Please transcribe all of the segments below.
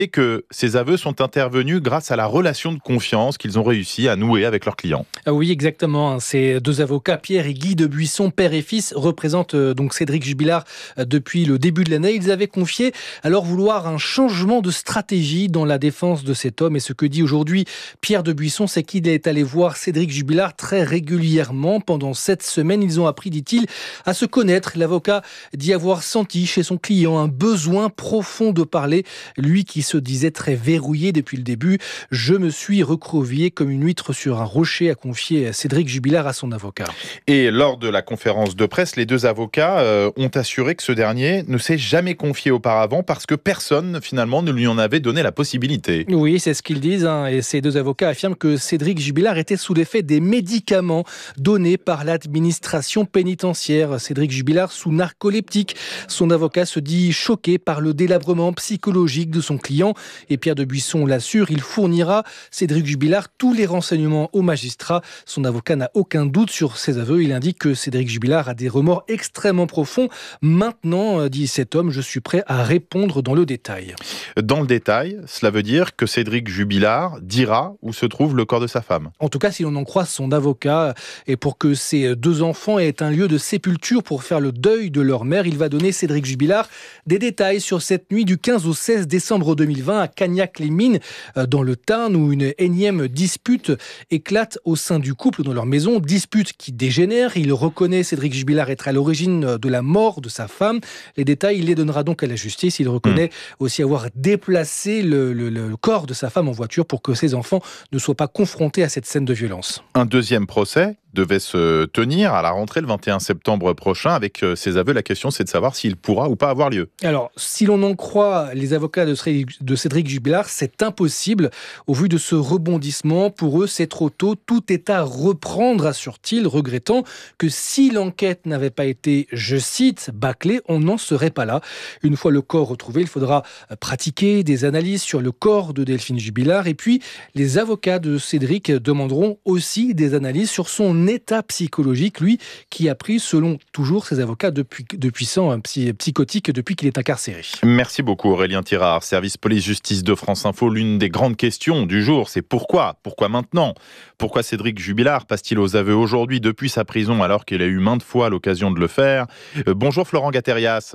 et que ces aveux sont intervenus grâce à la relation de confiance qu'ils ont réussi à nouer avec leurs clients. Ah oui, exactement. Ces deux avocats, Pierre et Guy de Buisson, père et fils, représentent donc Cédric Jubilard depuis le début de l'année. Ils avaient confié alors vouloir un changement de stratégie dans la défense de cet homme. Et ce que dit aujourd'hui Pierre de Buisson, c'est qu'il est allé voir Cédric Jubilard très régulièrement. Pendant 7 semaines, ils ont appris, dit-il, à se connaître. L'avocat dit avoir senti chez son client un besoin profond de parler. Lui qui se disait très verrouillé depuis le début. Je me suis recroquevillé comme une huître sur un rocher, a confié Cédric Jubilard à son avocat. Et lors de la conférence de presse, les deux avocats ont assuré que ce dernier ne s'est jamais confié auparavant parce que personne, finalement, ne lui en avait donné la possibilité. Oui, c'est ce qu'ils disent. Et ces deux avocats affirment que Cédric Jubilard était sous l'effet des médicaments donnés par l'administration pénitentiaire. Cédric Jubilard sous narcoleptique. Son avocat se dit choqué par le délabrement psychologique de son client. Et Pierre de Buisson l'assure, il fournira, Cédric Jubilard, tous les renseignements au magistrat. Son avocat n'a aucun doute sur ses aveux. Il indique que Cédric Jubilard a des remords extrêmement profonds. Maintenant, dit cet homme, je suis prêt à répondre dans le détail. Dans le détail, cela veut dire que Cédric Jubilard dira où se trouve le corps de sa femme. En tout cas, si l'on en croit son avocat, et pour que ses deux enfants aient un lieu de sépulture pour faire le deuil de leur mère, il va donner, Cédric Jubilard, des détails sur cette nuit du 15 au 16 décembre 2020 à Cagnac-les-Mines, dans le Tarn, où une énième dispute éclate au sein du couple dans leur maison. Dispute qui dégénère. Il reconnaît, Cédric Jubilard, être à l'origine de la mort de sa femme. Les détails, il les donnera donc à la justice. Il reconnaît aussi avoir déplacé le corps de sa femme en voiture pour que ses enfants ne soient pas confrontés à cette scène de violence. Un deuxième procès devait se tenir à la rentrée le 21 septembre prochain. Avec ces aveux, la question c'est de savoir s'il pourra ou pas avoir lieu. Alors, si l'on en croit les avocats de Cédric Jubilard, c'est impossible. Au vu de ce rebondissement, pour eux, c'est trop tôt. Tout est à reprendre, assure-t-il, regrettant que si l'enquête n'avait pas été, je cite, bâclée, on n'en serait pas là. Une fois le corps retrouvé, il faudra pratiquer des analyses sur le corps de Delphine Jubilard. Et puis, les avocats de Cédric demanderont aussi des analyses sur son état psychologique, lui qui a pris, selon toujours ses avocats, de puissants psychotiques depuis qu'il est incarcéré. Merci beaucoup Aurélien Tirard, service police-justice de France Info. L'une des grandes questions du jour, c'est pourquoi maintenant? Pourquoi Cédric Jubilard passe-t-il aux aveux aujourd'hui depuis sa prison alors qu'il a eu maintes fois l'occasion de le faire? Bonjour Florent Gatterias.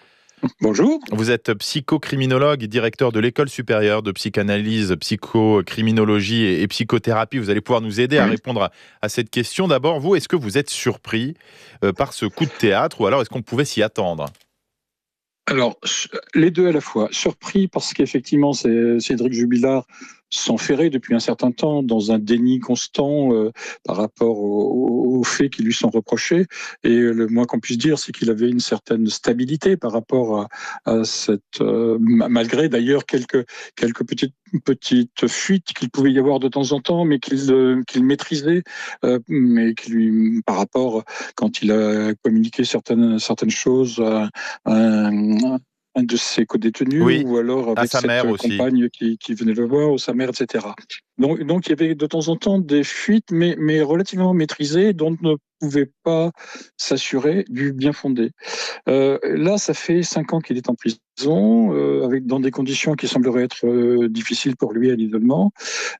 Bonjour. Vous êtes psychocriminologue et directeur de l'école supérieure de psychanalyse, psychocriminologie et psychothérapie. Vous allez pouvoir nous aider à répondre à cette question. D'abord, vous, est-ce que vous êtes surpris par ce coup de théâtre ou alors est-ce qu'on pouvait s'y attendre? Alors, les deux à la fois. Surpris parce qu'effectivement, Cédric Jubilard s'enferrait depuis un certain temps dans un déni constant par rapport aux faits qui lui sont reprochés. Et le moins qu'on puisse dire, c'est qu'il avait une certaine stabilité par rapport à cette... malgré d'ailleurs quelques petites fuites qu'il pouvait y avoir de temps en temps, mais qu'il maîtrisait, mais qui lui, par rapport, quand il a communiqué certaines choses à un de ses co-détenus, Oui, ou alors avec sa mère cette aussi. compagne qui venait le voir, ou sa mère, etc. Donc il y avait de temps en temps des fuites, mais relativement maîtrisées, dont on ne pouvait pas s'assurer du bien fondé. Là, ça fait 5 ans qu'il est en prison, dans des conditions qui sembleraient être difficiles pour lui à l'isolement.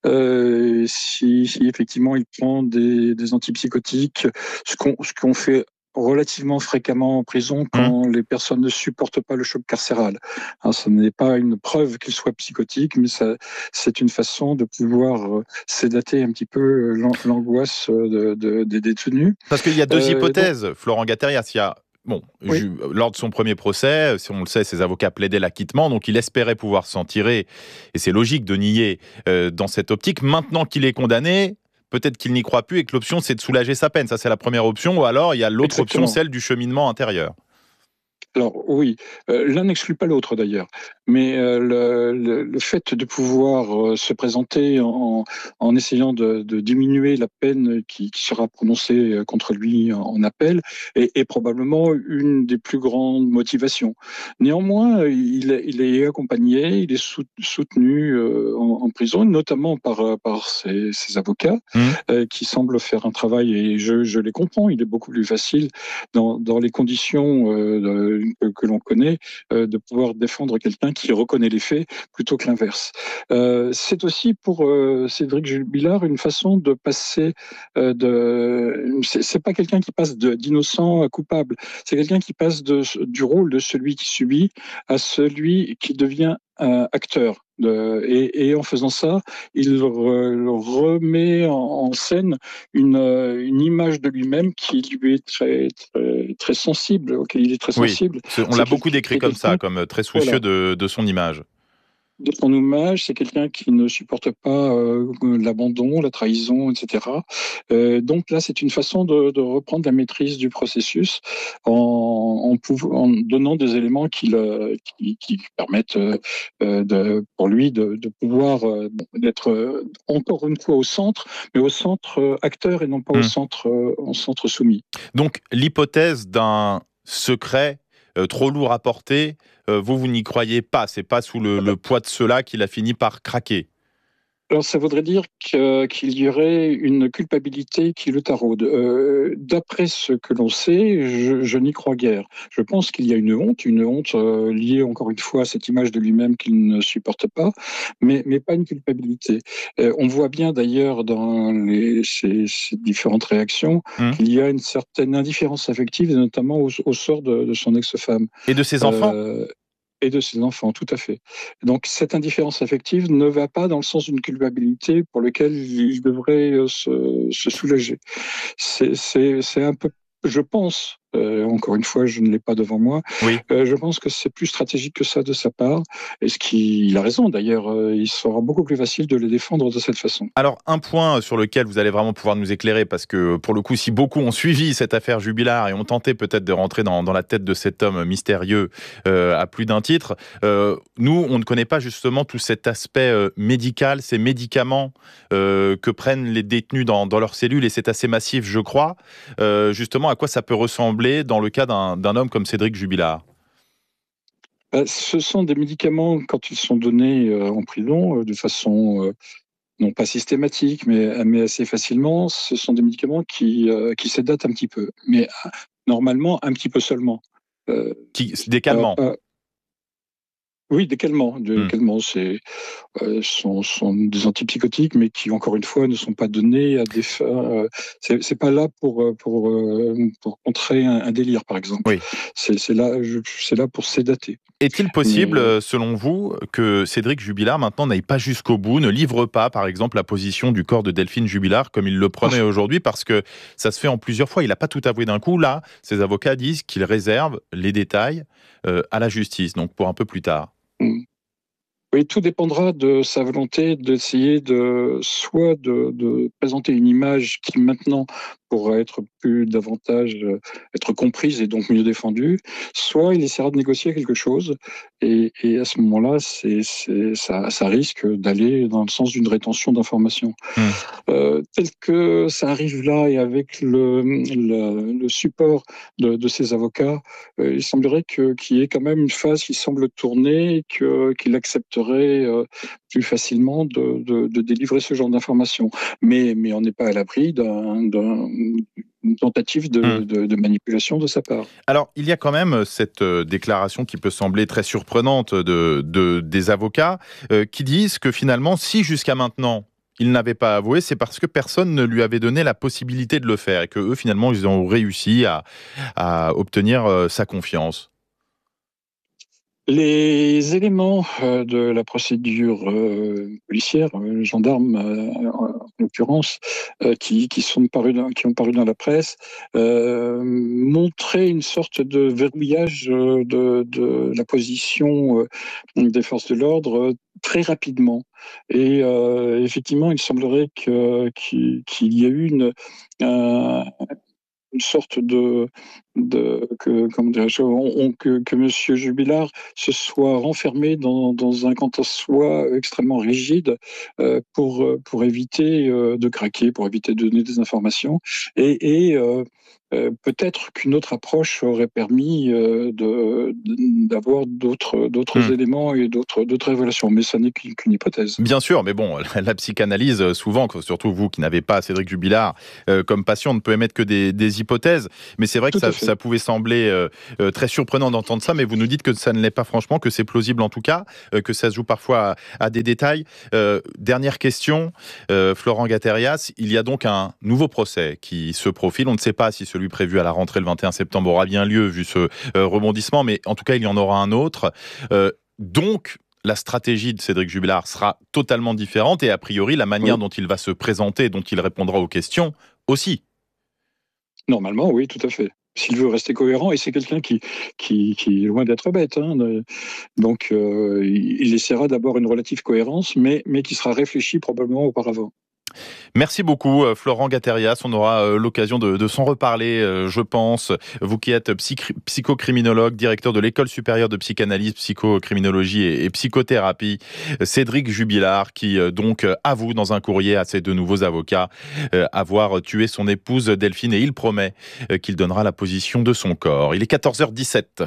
Si effectivement il prend des antipsychotiques, ce qu'on fait relativement fréquemment en prison quand les personnes ne supportent pas le choc carcéral. Alors, ce n'est pas une preuve qu'il soit psychotique, mais c'est une façon de pouvoir sédater un petit peu l'angoisse des détenus. Parce qu'il y a deux hypothèses, Florent Gatterias. Il y a oui. lors de son premier procès, si on le sait, ses avocats plaidaient l'acquittement, donc il espérait pouvoir s'en tirer, et c'est logique de nier dans cette optique. Maintenant qu'il est condamné, peut-être qu'il n'y croit plus et que l'option, c'est de soulager sa peine. Ça, c'est la première option. Ou alors, il y a l'autre option, celle du cheminement intérieur. Alors oui, l'un n'exclut pas l'autre d'ailleurs, mais le fait de pouvoir se présenter en essayant de diminuer la peine qui sera prononcée contre lui en appel est probablement une des plus grandes motivations. Néanmoins, il est accompagné, il est soutenu en prison, notamment par ses avocats qui semblent faire un travail, et je les comprends, il est beaucoup plus facile dans les conditions que l'on connaît, de pouvoir défendre quelqu'un qui reconnaît les faits plutôt plutôt que l'inverse. C'est aussi pour Cédric Jubilard une façon de passer c'est pas quelqu'un qui passe d'innocent à coupable, c'est quelqu'un qui passe du rôle de celui qui subit à celui qui devient acteur. Et en faisant ça, il remet en scène une image de lui-même qui lui est très sensible, auquel il est très Oui, sensible. on l'a beaucoup décrit comme ça, comme très soucieux Voilà, de son image. de son image, c'est quelqu'un qui ne supporte pas l'abandon, la trahison, etc. Donc là, c'est une façon de reprendre la maîtrise du processus en donnant des éléments qui permettent pour lui de pouvoir d'être encore une fois au centre, mais au centre acteur et non pas Hmm. au centre soumis. Donc, l'hypothèse d'un secret trop lourd à porter, vous n'y croyez pas. C'est pas sous le poids de cela qu'il a fini par craquer. Alors, ça voudrait dire qu'il y aurait une culpabilité qui le taraude. D'après ce que l'on sait, je n'y crois guère. Je pense qu'il y a une honte liée encore une fois à cette image de lui-même qu'il ne supporte pas, mais pas une culpabilité. On voit bien d'ailleurs dans ces différentes réactions Hmm. qu'il y a une certaine indifférence affective, et notamment au sort de son ex-femme. Et de ses enfants? Euh, et de ses enfants, tout à fait. Donc cette indifférence affective ne va pas dans le sens d'une culpabilité pour laquelle il devrait se soulager. C'est un peu, je pense, encore une fois, je ne l'ai pas devant moi, Oui. je pense que c'est plus stratégique que ça de sa part, et il a raison d'ailleurs, il sera beaucoup plus facile de les défendre de cette façon. Alors, un point sur lequel vous allez vraiment pouvoir nous éclairer, parce que pour le coup, si beaucoup ont suivi cette affaire Jubilard et ont tenté peut-être de rentrer dans la tête de cet homme mystérieux à plus d'un titre, nous, on ne connaît pas justement tout cet aspect médical, ces médicaments que prennent les détenus dans leurs cellules, et c'est assez massif, je crois. Justement, à quoi ça peut ressembler dans le cas d'un homme comme Cédric Jubilard? Ce sont des médicaments, quand ils sont donnés en prison, de façon non pas systématique, mais assez facilement, ce sont des médicaments qui sédatent un petit peu, mais normalement un petit peu seulement. Euh, Des pas- calmants. pas- oui, des calmants. Des Hmm. calmants, sont des antipsychotiques, mais qui, encore une fois, ne sont pas donnés à des fins. C'est pas là pour contrer un délire, par exemple. Oui. C'est là pour sédater. Est-il possible, Mais selon vous, que Cédric Jubilard maintenant n'aille pas jusqu'au bout, ne livre pas, par exemple, la position du corps de Delphine Jubilard comme il le promet aujourd'hui, parce que ça se fait en plusieurs fois, il n'a pas tout avoué d'un coup. Là, ses avocats disent qu'il réserve les détails à la justice, donc pour un peu plus tard. oui, tout dépendra de sa volonté d'essayer soit de présenter une image qui maintenant pourra être davantage être comprise et donc mieux défendue, soit il essaiera de négocier quelque chose et à ce moment-là, ça risque d'aller dans le sens d'une rétention d'informations. Hmm. Tel que ça arrive là et avec le support de ses avocats, il semblerait qu'il y ait quand même une phase qui semble tourner et qu'il accepterait plus facilement de délivrer ce genre d'informations. Mais on n'est pas à l'abri d'une tentative Hmm. de manipulation de sa part. Alors, il y a quand même cette déclaration qui peut sembler très surprenante des avocats qui disent que finalement, si jusqu'à maintenant, il n'avait pas avoué, c'est parce que personne ne lui avait donné la possibilité de le faire et que eux, finalement, ils ont réussi à obtenir sa confiance. Les éléments de la procédure policière, gendarme en l'occurrence, qui ont paru dans la presse, montraient une sorte de verrouillage de la position des forces de l'ordre très rapidement. Et effectivement, il semblerait qu'il y ait eu une sorte comment dirais-je, que Monsieur Jubilard se soit renfermé dans un quant-à-soi extrêmement rigide pour éviter de craquer, pour éviter de donner des informations. Et peut-être qu'une autre approche aurait permis d'avoir d'autres éléments et d'autres révélations, mais ça n'est qu'une hypothèse. Bien sûr, mais bon, la psychanalyse, souvent, surtout vous qui n'avez pas Cédric Jubilard comme patient, ne peut émettre que des hypothèses, mais c'est vrai que ça pouvait sembler très surprenant d'entendre ça, mais vous nous dites que ça ne l'est pas franchement, que c'est plausible en tout cas, que ça se joue parfois à des détails. Dernière question, Florent Gaterias, il y a donc un nouveau procès qui se profile, on ne sait pas si celui prévu à la rentrée le 21 septembre aura bien lieu vu ce rebondissement, mais en tout cas il y en aura un autre. Donc, la stratégie de Cédric Jubilard sera totalement différente et a priori la manière dont il va se présenter, dont il répondra aux questions aussi. Normalement, oui, tout à fait. S'il veut rester cohérent, et c'est quelqu'un qui est loin d'être bête, donc il essaiera d'abord une relative cohérence, mais qui sera réfléchi probablement auparavant. Merci beaucoup Florent Gaterias, on aura l'occasion de s'en reparler je pense. Vous qui êtes psychocriminologue, directeur de l'école supérieure de psychanalyse, psychocriminologie et psychothérapie, Cédric Jubilard qui donc avoue dans un courrier à ses deux nouveaux avocats avoir tué son épouse Delphine et il promet qu'il donnera la position de son corps. Il est 14h17.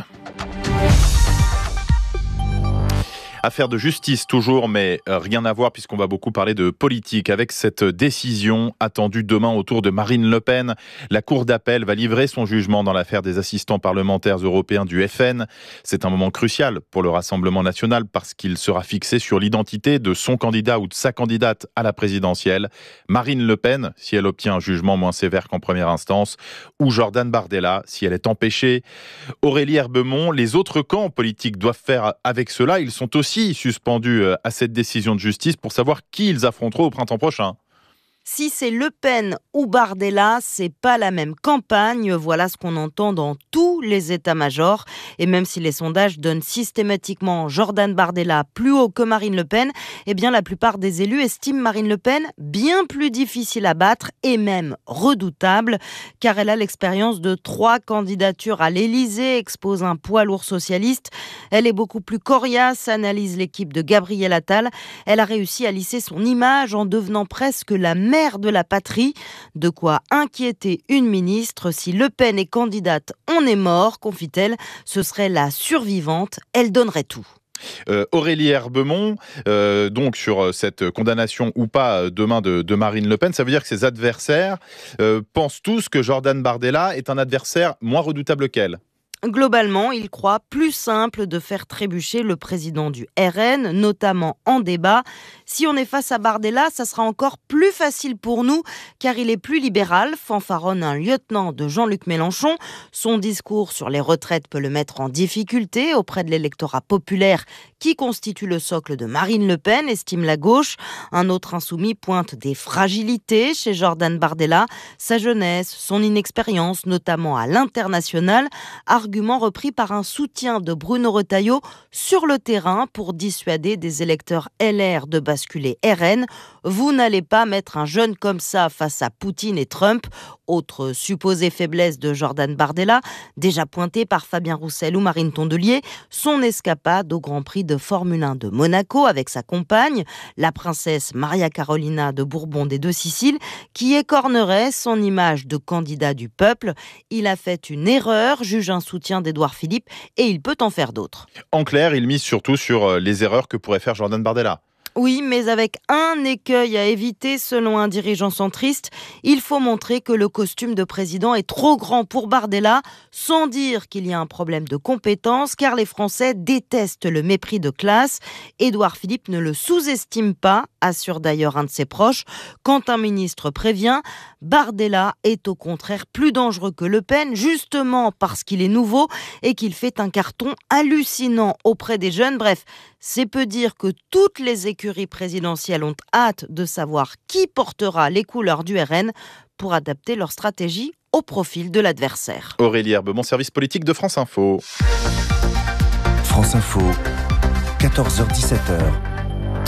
Affaire de justice toujours, mais rien à voir puisqu'on va beaucoup parler de politique. Avec cette décision attendue demain autour de Marine Le Pen, la Cour d'appel va livrer son jugement dans l'affaire des assistants parlementaires européens du FN. C'est un moment crucial pour le Rassemblement national parce qu'il sera fixé sur l'identité de son candidat ou de sa candidate à la présidentielle. Marine Le Pen, si elle obtient un jugement moins sévère qu'en première instance, ou Jordan Bardella, si elle est empêchée. Aurélie Herbemont, les autres camps politiques doivent faire avec cela. Ils sont aussi suspendus à cette décision de justice pour savoir qui ils affronteront au printemps prochain. Si c'est Le Pen ou Bardella, c'est pas la même campagne. Voilà ce qu'on entend dans tous les états-majors. Et même si les sondages donnent systématiquement Jordan Bardella plus haut que Marine Le Pen, eh bien la plupart des élus estiment Marine Le Pen bien plus difficile à battre et même redoutable, car elle a l'expérience de 3 candidatures à l'Élysée, expose un poids lourd socialiste. Elle est beaucoup plus coriace, analyse l'équipe de Gabriel Attal. Elle a réussi à lisser son image en devenant presque la mère de la patrie. De quoi inquiéter une ministre. Si Le Pen est candidate, on est mort, confie-t-elle. Ce serait la survivante. Elle donnerait tout. Aurélie Herbemont, donc sur cette condamnation ou pas demain de Marine Le Pen, ça veut dire que ses adversaires pensent tous que Jordan Bardella est un adversaire moins redoutable qu'elle. Globalement, il croit plus simple de faire trébucher le président du RN, notamment en débat. Si on est face à Bardella, ça sera encore plus facile pour nous, car il est plus libéral, fanfaronne un lieutenant de Jean-Luc Mélenchon. Son discours sur les retraites peut le mettre en difficulté auprès de l'électorat populaire qui constitue le socle de Marine Le Pen, estime la gauche. Un autre insoumis pointe des fragilités chez Jordan Bardella, sa jeunesse, son inexpérience, notamment à l'international, argument repris par un soutien de Bruno Retailleau sur le terrain pour dissuader des électeurs LR de basculer RN. Vous n'allez pas mettre un jeune comme ça face à Poutine et Trump. Autre supposée faiblesse de Jordan Bardella, déjà pointée par Fabien Roussel ou Marine Tondelier, son escapade au Grand Prix de Formule 1 de Monaco avec sa compagne, la princesse Maria Carolina de Bourbon des Deux-Siciles, qui écornerait son image de candidat du peuple. Il a fait une erreur, juge un soutien d'Édouard Philippe, et il peut en faire d'autres. En clair, il mise surtout sur les erreurs que pourrait faire Jordan Bardella. Oui, mais avec un écueil à éviter, selon un dirigeant centriste, il faut montrer que le costume de président est trop grand pour Bardella, sans dire qu'il y a un problème de compétence, car les Français détestent le mépris de classe. Édouard Philippe ne le sous-estime pas, assure d'ailleurs un de ses proches. Quand un ministre prévient, Bardella est au contraire plus dangereux que Le Pen, justement parce qu'il est nouveau et qu'il fait un carton hallucinant auprès des jeunes. Bref, c'est peu dire que toutes les écuries présidentielles ont hâte de savoir qui portera les couleurs du RN pour adapter leur stratégie au profil de l'adversaire. Aurélie Herbemont, service politique de France Info. France Info, 14h-17h.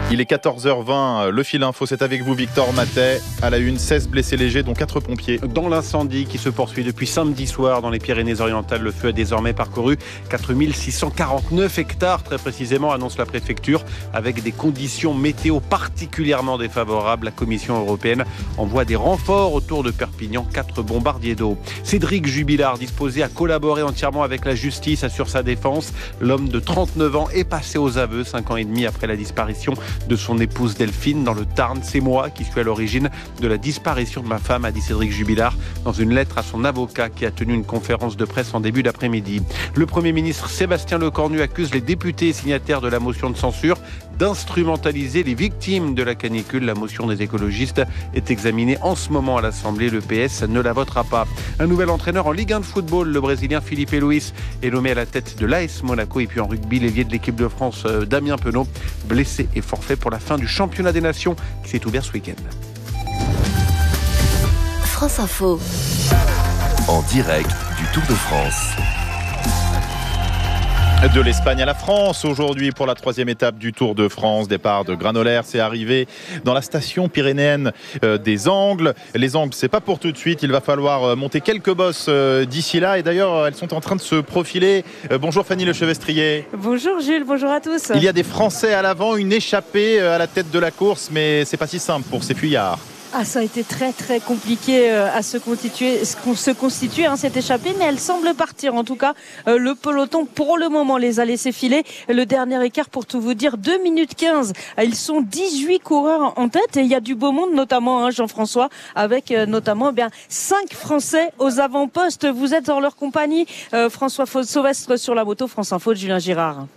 Il est 14h20, le fil info, c'est avec vous Victor Matet. À la une, 16 blessés légers, dont 4 pompiers. Dans l'incendie qui se poursuit depuis samedi soir dans les Pyrénées-Orientales, le feu a désormais parcouru 4649 hectares, très précisément, annonce la préfecture, avec des conditions météo particulièrement défavorables. La Commission européenne envoie des renforts autour de Perpignan, 4 bombardiers d'eau. Cédric Jubilard, disposé à collaborer entièrement avec la justice, assure sa défense. L'homme de 39 ans est passé aux aveux 5 ans et demi après la disparition de son épouse Delphine dans le Tarn. C'est moi qui suis à l'origine de la disparition de ma femme, a dit Cédric Jubilard dans une lettre à son avocat qui a tenu une conférence de presse en début d'après-midi. Le Premier ministre Sébastien Lecornu accuse les députés signataires de la motion de censure d'instrumentaliser les victimes de la canicule. La motion des écologistes est examinée en ce moment à l'Assemblée. Le PS ne la votera pas. Un nouvel entraîneur en Ligue 1 de football, le Brésilien Filipe Luis, est nommé à la tête de l'AS Monaco. Et puis en rugby, l'ailier de l'équipe de France, Damien Penaud, blessé et forfait pour la fin du championnat des nations qui s'est ouvert ce week-end. France Info. En direct du Tour de France. De l'Espagne à la France, aujourd'hui pour la 3e étape du Tour de France. Départ de Granollers, c'est arrivé dans la station pyrénéenne des Angles. Les Angles, c'est pas pour tout de suite, il va falloir monter quelques bosses d'ici là. Et d'ailleurs, elles sont en train de se profiler. Bonjour Fanny Lechevestrier. Bonjour Jules, bonjour à tous. Il y a des Français à l'avant, une échappée à la tête de la course, mais c'est pas si simple pour ces fuyards. Ça a été très très compliqué à se constituer cette échappée, mais elle semble partir. En tout cas, le peloton pour le moment les a laissés filer. Le dernier écart, pour tout vous dire, 2 minutes 15. Ils sont 18 coureurs en tête et il y a du beau monde, notamment Jean-François, avec notamment 5 Français aux avant-postes. Vous êtes dans leur compagnie. François Sauvestre sur la moto, France Info de Julien Girard.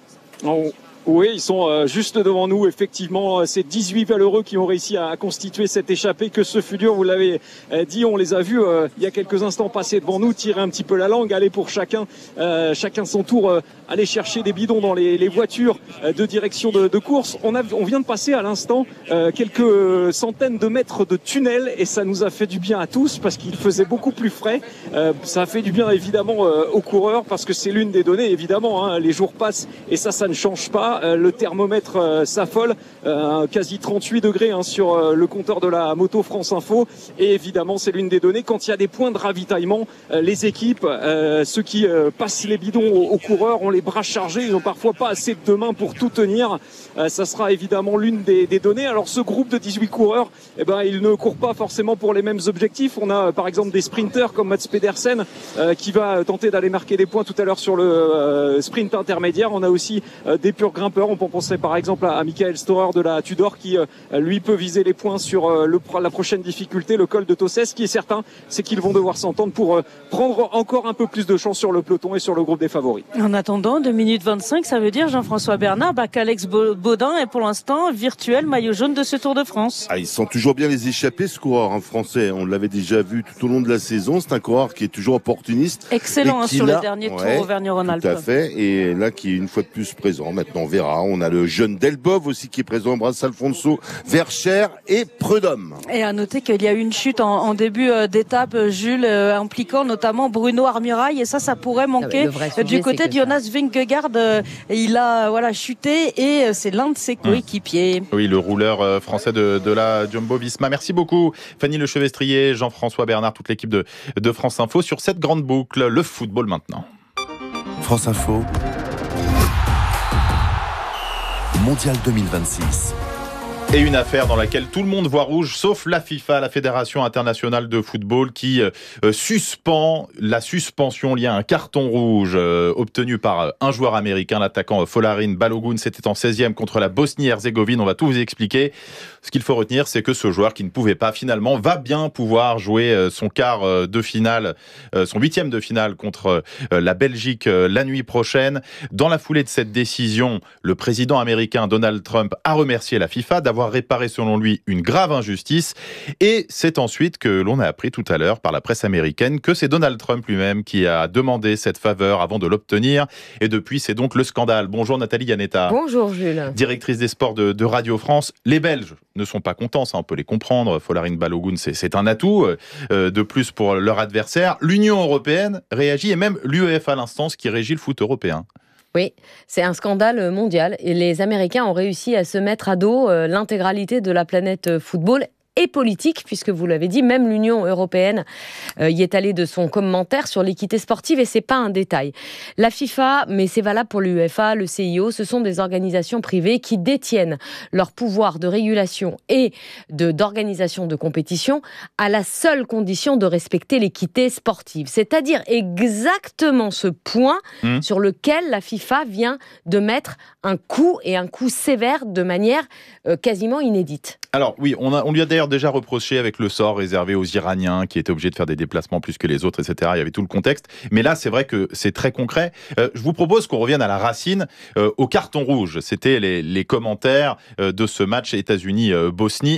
Oui, ils sont juste devant nous. Effectivement, ces 18 valeureux qui ont réussi à constituer cette échappée. Que ce fut dur, vous l'avez dit, on les a vus il y a quelques instants passer devant nous, tirer un petit peu la langue, aller pour chacun son tour, aller chercher des bidons dans les voitures de direction de course. On vient de passer à l'instant quelques centaines de mètres de tunnel et ça nous a fait du bien à tous parce qu'il faisait beaucoup plus frais. Ça a fait du bien évidemment aux coureurs parce que c'est l'une des données, évidemment. Les jours passent et ça ne change pas. Le thermomètre s'affole, quasi 38 degrés sur le compteur de la moto France Info. Et évidemment, c'est l'une des données. Quand il y a des points de ravitaillement, les équipes, ceux qui passent les bidons aux coureurs, ont les bras chargés. Ils n'ont parfois pas assez de mains pour tout tenir. Ça sera évidemment l'une des données. Alors, ce groupe de 18 coureurs, ils ne courent pas forcément pour les mêmes objectifs. On a par exemple des sprinters comme Mats Pedersen qui va tenter d'aller marquer des points tout à l'heure sur le sprint intermédiaire. On a aussi des purs grimpeurs. On peut penser par exemple à Michael Storer de la Tudor qui lui peut viser les points sur la prochaine difficulté, le col de Tossès. Ce qui est certain, c'est qu'ils vont devoir s'entendre pour prendre encore un peu plus de chance sur le peloton et sur le groupe des favoris. En attendant, 2 minutes 25, ça veut dire, Jean-François Bernard, qu'Alex Baudin est pour l'instant virtuel maillot jaune de ce Tour de France. Ils sont toujours bien les échappés, ce coureur français. On l'avait déjà vu tout au long de la saison. C'est un coureur qui est toujours opportuniste. Excellent sur le dernier Tour Auvergne-Rhône-Alpes. Tout à fait. Et là, qui est une fois de plus présent. Maintenant, on verra. On a le jeune Delbov aussi qui est présent. Bras Alfonso, Verchères et Prudhomme. Et à noter qu'il y a eu une chute en début d'étape, Jules, impliquant notamment Bruno Armirail. Et ça pourrait manquer du côté de Jonas Vingegaard. Il a chuté et c'est l'un de ses coéquipiers. Oui, le rouleur français de la Jumbo-Visma. Merci beaucoup Fanny Lechevestrier, Jean-François Bernard, toute l'équipe de France Info sur cette grande boucle. Le football maintenant. France Info. Mondial 2026. Et une affaire dans laquelle tout le monde voit rouge, sauf la FIFA, la Fédération internationale de football, qui suspend la suspension liée à un carton rouge obtenu par un joueur américain, l'attaquant Folarin Balogun. C'était en 16e contre la Bosnie-Herzégovine. On va tout vous expliquer. Ce qu'il faut retenir, c'est que ce joueur qui ne pouvait pas finalement va bien pouvoir jouer son quart de finale, son 8e de finale contre la Belgique la nuit prochaine. Dans la foulée de cette décision, le président américain Donald Trump a remercié la FIFA d'avoir réparé selon lui une grave injustice. Et c'est ensuite que l'on a appris tout à l'heure par la presse américaine que c'est Donald Trump lui-même qui a demandé cette faveur avant de l'obtenir. Et depuis, c'est donc le scandale. Bonjour Nathalie Yanetta. Bonjour Jules. Directrice des sports de Radio France. Les Belges ne sont pas contents, ça on peut les comprendre. Folarin Balogun, c'est un atout de plus pour leur adversaire. L'Union européenne réagit et même l'UEFA, l'instance qui régit le foot européen. Oui, c'est un scandale mondial et les Américains ont réussi à se mettre à dos l'intégralité de la planète football et politique, puisque vous l'avez dit, même l'Union européenne y est allée de son commentaire sur l'équité sportive, et c'est pas un détail. La FIFA, mais c'est valable pour l'UEFA, le CIO, ce sont des organisations privées qui détiennent leur pouvoir de régulation et d'organisation de compétition à la seule condition de respecter l'équité sportive. C'est-à-dire exactement ce point sur lequel la FIFA vient de mettre un coup, et un coup sévère de manière quasiment inédite. Alors oui, on lui a d'ailleurs déjà reproché avec le sort réservé aux Iraniens qui étaient obligés de faire des déplacements plus que les autres, etc. Il y avait tout le contexte. Mais là, c'est vrai que c'est très concret. Je vous propose qu'on revienne à la racine, au carton rouge. C'était les commentaires de ce match États-Unis-Bosnie.